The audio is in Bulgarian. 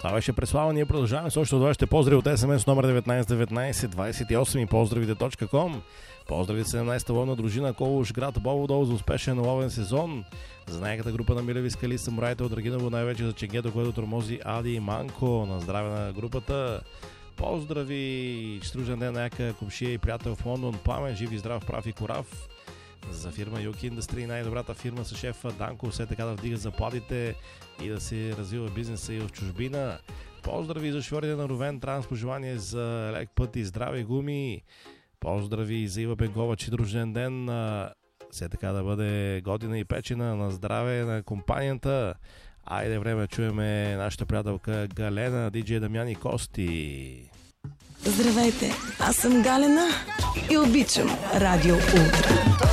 Това беше Преслава. Ние продължаваме с още от вашите поздрави от SMS номер 191928 и поздравите.com. Поздрави 17-та ловна дружина Колуш, град Бобов дол за успешен ловен сезон. За най-яката група на Милеви скали, самураите от Драгиново, най-вече за ченгето, което тормози Ади и Манко. На здраве на групата. Поздрави! Стружен ден на яка комшия и приятел в Лондон. Пламен, жив и здрав, прав и корав. За фирма Юки Индустрии, най-добрата фирма с шефа Данко, все така да вдига заплатите и да се развива бизнеса и в чужбина. Поздрави за шофьорите на Ровен Транс, пожелание за лек път и здраве гуми. Поздрави за Ива Бенкова, че дружен ден, все така да бъде година и печена, на здраве на компанията. Айде време чуеме нашата приятелка Галена, диджей Дамян и Кости. Здравейте, аз съм Галена и обичам Радио Ултра.